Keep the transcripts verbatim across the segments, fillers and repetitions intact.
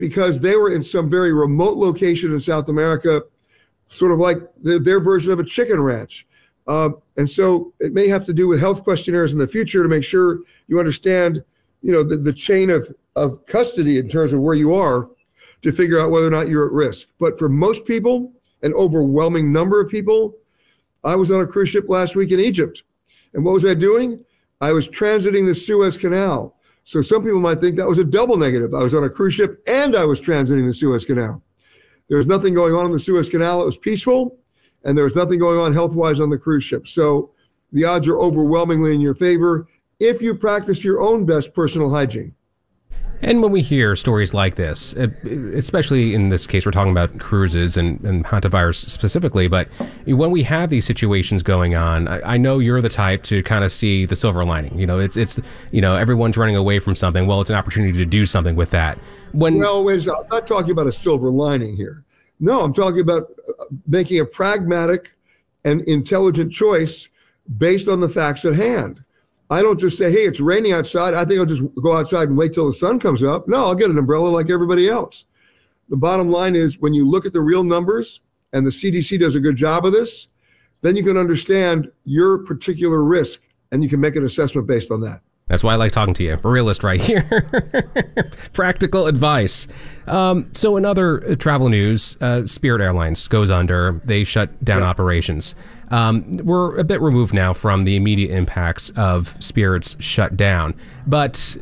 because they were in some very remote location in South America, sort of like the, their version of a chicken ranch. Uh, and so it may have to do with health questionnaires in the future to make sure you understand, you know, the, the chain of, of custody in terms of where you are to figure out whether or not you're at risk. But for most people, an overwhelming number of people, I was on a cruise ship last week in Egypt. And what was I doing? I was transiting the Suez Canal. So some people might think that was a double negative. I was on a cruise ship and I was transiting the Suez Canal. There was nothing going on in the Suez Canal. It was peaceful. And there was nothing going on health-wise on the cruise ship. So the odds are overwhelmingly in your favor if you practice your own best personal hygiene. And when we hear stories like this, especially in this case, we're talking about cruises and, and hantavirus specifically, but when we have these situations going on, I, I know you're the type to kind of see the silver lining. You know, it's, it's you know, everyone's running away from something. Well, it's an opportunity to do something with that. When Well, wait a second. I'm not talking about a silver lining here. No, I'm talking about making a pragmatic and intelligent choice based on the facts at hand. I don't just say, hey, it's raining outside. I think I'll just go outside and wait till the sun comes up. No, I'll get an umbrella like everybody else. The bottom line is when you look at the real numbers, and the C D C does a good job of this, then you can understand your particular risk and you can make an assessment based on that. That's why I like talking to you. A realist right here. Practical advice. Um, so in other travel news, uh, Spirit Airlines goes under. They shut down yep. operations. Um, we're a bit removed now from the immediate impacts of Spirit's shutdown. But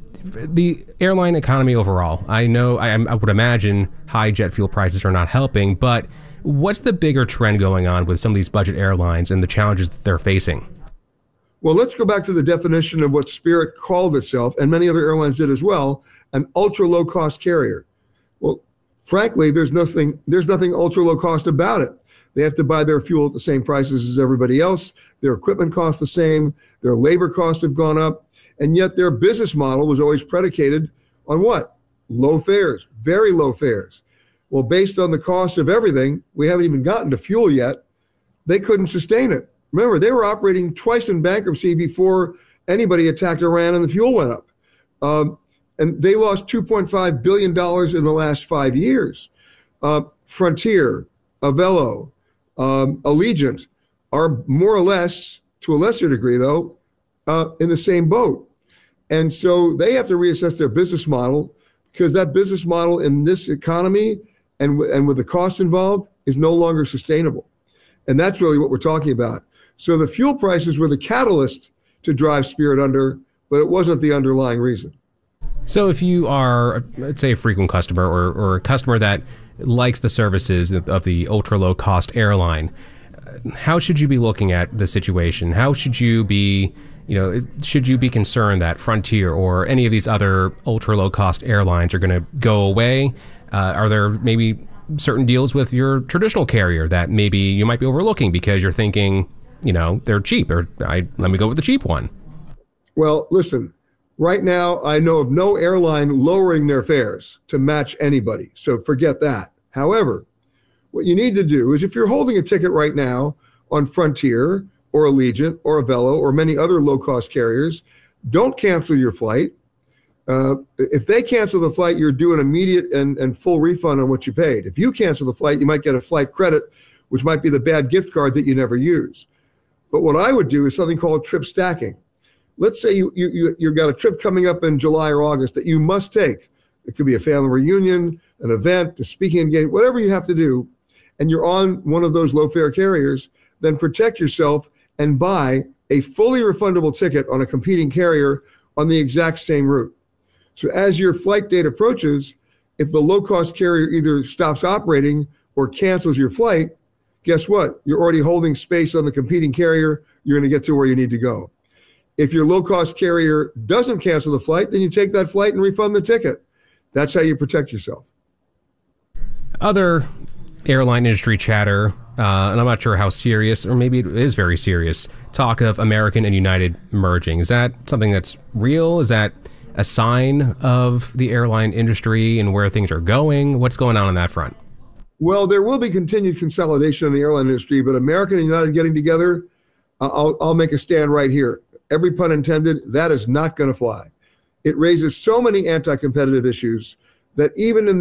the airline economy overall, I know, I, I would imagine high jet fuel prices are not helping, but what's the bigger trend going on with some of these budget airlines and the challenges that they're facing? Well, let's go back to the definition of what Spirit called itself, and many other airlines did as well, an ultra low cost carrier. Well, frankly, there's nothing, there's nothing ultra low cost about it. They have to buy their fuel at the same prices as everybody else. Their equipment costs the same. Their labor costs have gone up. And yet their business model was always predicated on what? Low fares, very low fares. Well, based on the cost of everything, we haven't even gotten to fuel yet. They couldn't sustain it. Remember, they were operating twice in bankruptcy before anybody attacked Iran and the fuel went up. Um, and they lost two point five billion dollars in the last five years. Uh, Frontier, Avelo, um, Allegiant are more or less, to a lesser degree though, uh, in the same boat. And so they have to reassess their business model because that business model in this economy and, and with the cost involved is no longer sustainable. And that's really what we're talking about. So the fuel prices were the catalyst to drive Spirit under, but it wasn't the underlying reason. So if you are, let's say, a frequent customer or, or a customer that likes the services of the ultra low cost airline, how should you be looking at the situation? How should you be, you know, should you be concerned that Frontier or any of these other ultra low cost airlines are going to go away? Uh, are there maybe certain deals with your traditional carrier that maybe you might be overlooking because you're thinking, you know, they're cheap, or I, let me go with the cheap one? Well, listen, right now, I know of no airline lowering their fares to match anybody. So forget that. However, what you need to do is if you're holding a ticket right now on Frontier or Allegiant or Avelo or many other low-cost carriers, don't cancel your flight. Uh, if they cancel the flight, you're due an immediate and, and full refund on what you paid. If you cancel the flight, you might get a flight credit, which might be the bad gift card that you never use. But what I would do is something called trip stacking. Let's say you, you, you, you've got a trip coming up in July or August that you must take. It could be a family reunion, an event, a speaking engagement, whatever you have to do, and you're on one of those low-fare carriers, then protect yourself and buy a fully refundable ticket on a competing carrier on the exact same route. So as your flight date approaches, if the low-cost carrier either stops operating or cancels your flight, guess what? You're already holding space on the competing carrier. You're going to get to where you need to go. If your low-cost carrier doesn't cancel the flight, then you take that flight and refund the ticket. That's how you protect yourself. Other airline industry chatter, uh, and I'm not sure how serious, or maybe it is very serious, talk of American and United merging. Is that something that's real? Is that a sign of the airline industry and where things are going? What's going on on that front? Well, there will be continued consolidation in the airline industry, but American and United getting together, I'll, I'll make a stand right here. Every pun intended, that is not going to fly. It raises so many anti-competitive issues that even in